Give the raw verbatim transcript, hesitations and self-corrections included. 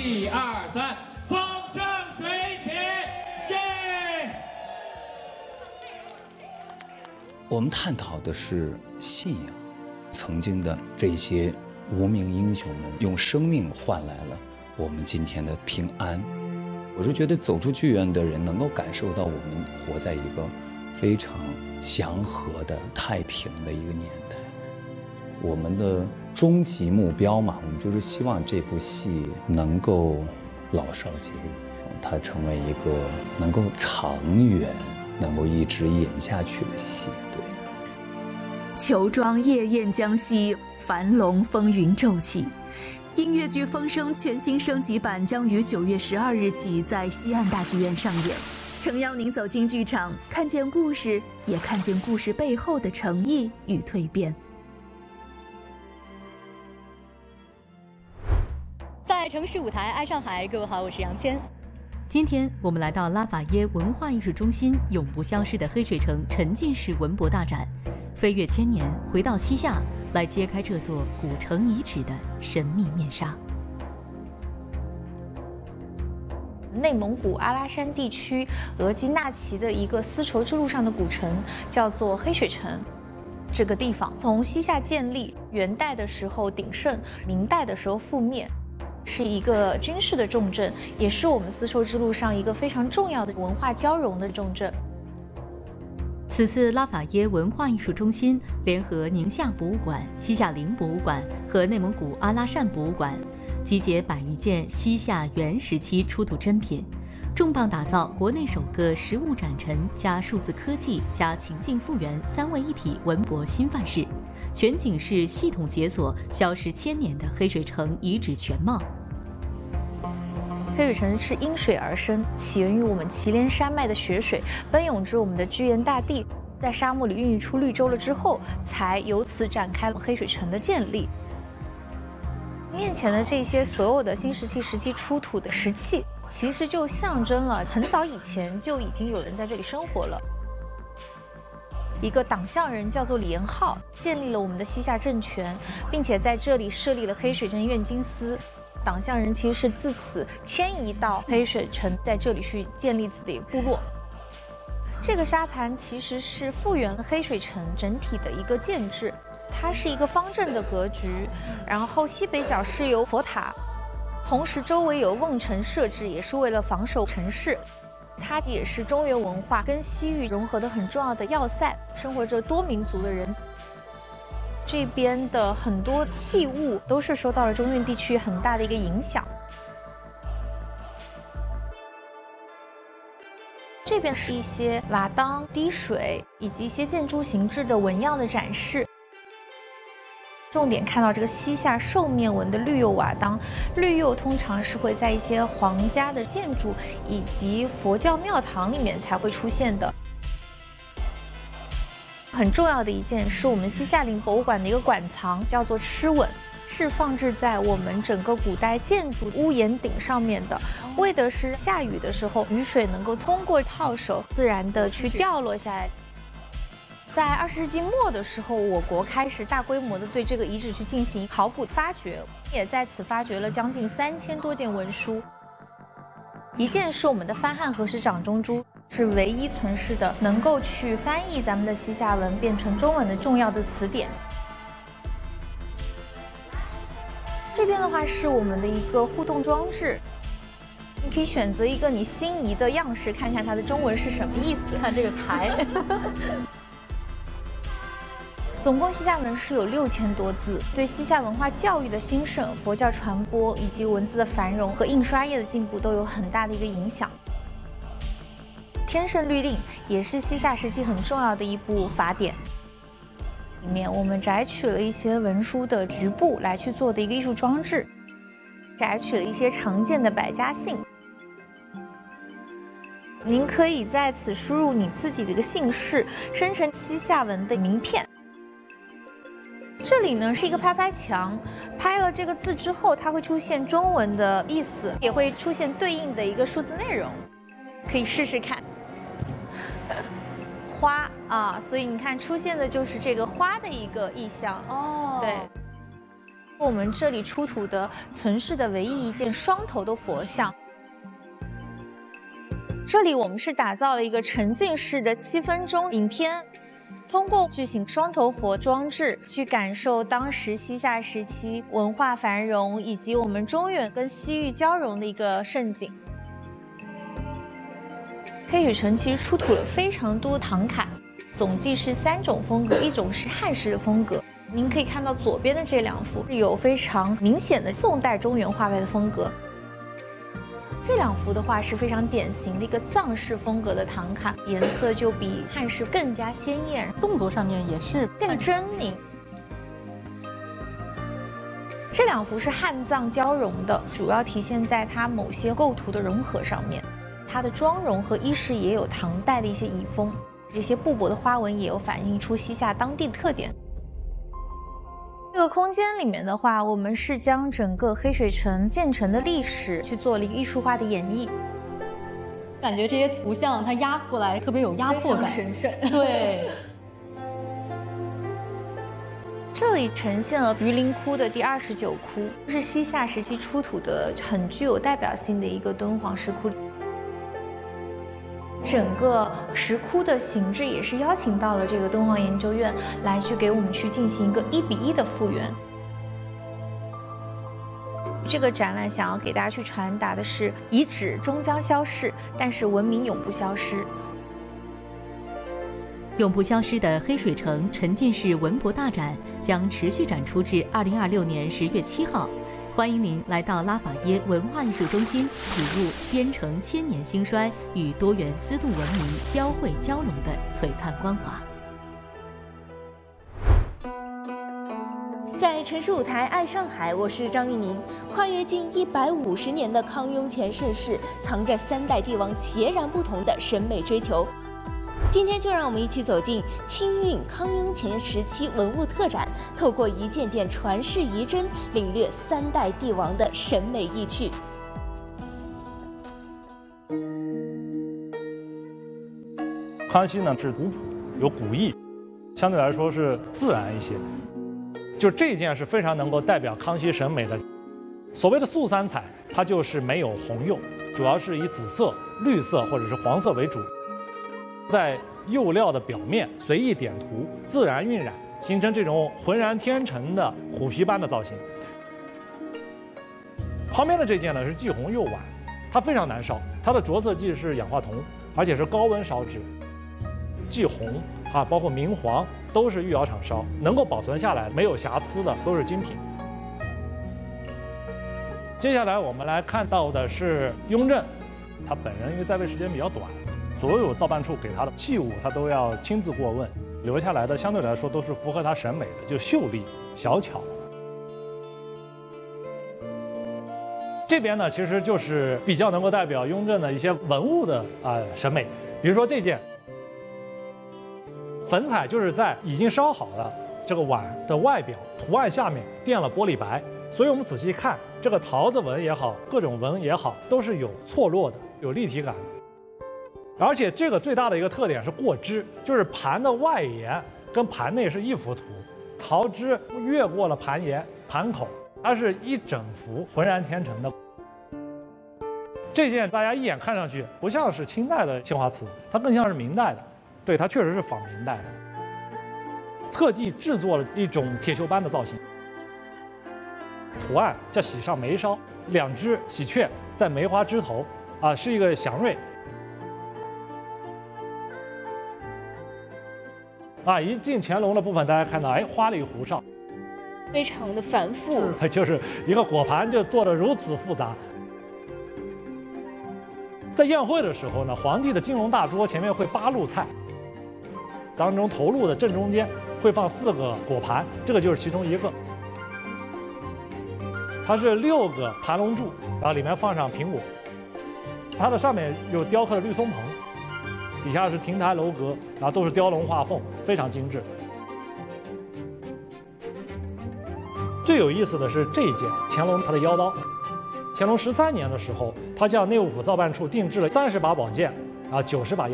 一二三，风生水起，耶！ 我们探讨的是信仰，曾经的这些无名英雄们用生命换来了我们今天的平安。我是觉得走出剧院的人能够感受到我们活在一个非常祥和的太平的一个年代。我们的终极目标嘛，我们就是希望这部戏能够老少皆宜，它成为一个能够长远能够一直演下去的戏。对， 裘庄夜宴将息，樊笼风云骤起。音乐剧《风声》全新升级版将于九月十二日起在西岸大剧院上演。诚邀您走进剧场，看见故事，也看见故事背后的诚意与蜕变。 在城市舞台爱上海，各位好，我是杨谦。今天我们来到拉法耶文化艺术中心永不消失的黑水城沉浸式文博大展，飞越千年，回到西夏，来揭开这座古城遗址的神秘面纱。 内蒙古阿拉山地区额济纳旗的一个丝绸之路上的古城，叫做黑水城。这个地方从西夏建立，元代的时候鼎盛，明代的时候覆灭，是一个军事的重镇，也是我们丝绸之路上一个非常重要的文化交融的重镇。 此次拉法耶文化艺术中心联合宁夏博物馆、西夏陵博物馆和内蒙古阿拉善博物馆，集结百余件西夏元时期出土珍品，重磅打造国内首个实物展陈加数字科技加情境复原三位一体文博新范式，全景式系统解锁消失千年的黑水城遗址全貌。 黑水城是因水而生，起源于我们祁连山脉的雪水奔涌至我们的居延大地，在沙漠里孕育出绿洲了之后，才由此展开了黑水城的建立。面前的这些所有的新石器时期出土的石器，其实就象征了很早以前就已经有人在这里生活了。一个党项人叫做李延浩，建立了我们的西夏政权，并且在这里设立了黑水镇院军司。党项人其实是自此迁移到黑水城，在这里去建立自己的部落。这个沙盘其实是复原了黑水城整体的一个建制，它是一个方正的格局，然后西北角是有佛塔，同时周围有瓮城设置，也是为了防守城市。它也是中原文化跟西域融合的很重要的要塞，生活着多民族的人。这边的很多器物都是受到了中原地区很大的一个影响。这边是一些瓦当、滴水以及一些建筑形制的纹样的展示。重点看到这个西夏兽面纹的绿釉瓦当，绿釉通常是会在一些皇家的建筑以及佛教庙堂里面才会出现的。很重要的一件是我们西夏陵博物馆的一个馆藏，叫做螭吻，是放置在我们整个古代建筑屋檐顶上面的，为的是下雨的时候，雨水能够通过套手自然的去掉落下来。在二十世纪末的时候，我国开始大规模的对这个遗址去进行考古发掘，也在此发掘了将近三千多件文书。一件是我们的番汉和氏掌中珠，是唯一存世的能够去翻译咱们的西夏文变成中文的重要的词典。这边的话是我们的一个互动装置，你可以选择一个你心仪的样式，看看它的中文是什么意思。 看这个才。 总共西夏文是有六千多字，对西夏文化教育的兴盛、佛教传播以及文字的繁荣和印刷业的进步都有很大的一个影响。天圣律令也是西夏时期很重要的一部法典，里面我们摘取了一些文书的局部来去做的一个艺术装置，摘取了一些常见的百家姓。您可以在此输入你自己的一个姓氏，生成西夏文的名片。这里呢是一个拍拍墙，拍了这个字之后，它会出现中文的意思，也会出现对应的一个数字内容，可以试试看。花啊，所以你看出现的就是这个花的一个意象哦。对， 我们这里出土的存世的唯一一件双头的佛像。这里我们是打造了一个沉浸式的七分钟影片，通过巨型双头佛装置去感受当时西夏时期文化繁荣以及我们中原跟西域交融的一个盛景。黑水城其实出土了非常多唐卡，总计是三种风格，一种是汉式的风格。您可以看到左边的这两幅有非常明显的宋代中原画派的风格，这两幅的话是非常典型的一个藏式风格的唐卡，颜色就比汉式更加鲜艳， 动作上面也是更狰狞。这两幅是汉藏交融的，主要体现在它某些构图的融合上面。它的妆容和衣饰也有唐代的一些遗风，这些布帛的花纹也有反映出西夏当地的特点。这个空间里面的话，我们是将整个黑水城建成的历史去做了一个艺术化的演绎， 感觉这些图像它压过来特别有压迫感， 神圣。 对。 这里呈现了榆林窟的第二十九窟，是西夏时期出土的很具有代表性的一个敦煌石窟。整个石窟的形制也是邀请到了这个敦煌研究院来去给我们去进行一个一比一的复原。这个展览想要给大家去传达的是，遗址终将消逝，但是文明永不消失。 永不消失的黑水城沉浸式文博大展将持续展出至二零二六年十月七号。欢迎您来到拉法耶文化艺术中心，体悟边城千年兴衰与多元丝路文明交汇交融的璀璨光华。 在城市舞台爱上海，我是张玉宁。跨越近一百五十年的康雍乾盛世，藏着三代帝王截然不同的审美追求。今天就让我们一起走进清运康雍乾时期文物特展，透过一件件传世遗珍，领略三代帝王的审美意趣。 康熙呢是古朴有古意，相对来说是自然一些。就这件是非常能够代表康熙审美的。所谓的素三彩，它就是没有红釉，主要是以紫色、绿色或者是黄色为主。在釉料的表面随意点涂，自然晕染，形成这种浑然天成的虎皮般的造型。旁边的这件呢是祭红釉碗，它非常难烧，它的着色剂是氧化铜，而且是高温烧制。祭红啊，包括明黄都是御窑厂烧，能够保存下来没有瑕疵的都是精品。接下来我们来看到的是雍正，他本人因为在位时间比较短。所有造办处给他的器物，他都要亲自过问，留下来的相对来说都是符合他审美的，就秀丽小巧。这边呢，其实就是比较能够代表雍正的一些文物的啊、呃、审美，比如说这件粉彩，就是在已经烧好了这个碗的外表图案下面垫了玻璃白，所以我们仔细看这个桃子纹也好，各种纹也好，都是有错落的，有立体感的。而且这个最大的一个特点是过枝，就是盘的外沿跟盘内是一幅图，桃枝越过了盘沿盘口，它是一整幅浑然天成的。这件大家一眼看上去不像是清代的青花瓷，它更像是明代的，对，它确实是仿明代的，特地制作了一种铁锈斑的造型，图案叫喜上眉梢，两只喜鹊在梅花枝头，啊，是一个祥瑞。啊，一进乾隆的部分，大家看到，哎，花里胡哨， 非常的繁复， 就是一个果盘就做得如此复杂。在宴会的时候呢，皇帝的金龙大桌前面会八路菜，当中头路的正中间会放四个果盘，这个就是其中一个。它是六个盘龙柱，然后里面放上苹果，它的上面有雕刻的绿松蓬。底下是亭台楼阁，然后都是雕龙画凤，非常精致。最有意思的是这一件乾隆他的腰刀，乾隆十三年的时候，他向内务府造办处定制了三十把宝剑，啊，九十把腰。